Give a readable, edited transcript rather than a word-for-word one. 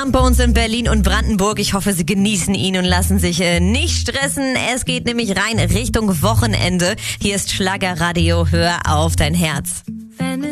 Feierabend bei uns in Berlin und Brandenburg. Ich hoffe, Sie genießen ihn und lassen sich nicht stressen. Es geht nämlich rein Richtung Wochenende. Hier ist Schlagerradio. Hör auf dein Herz.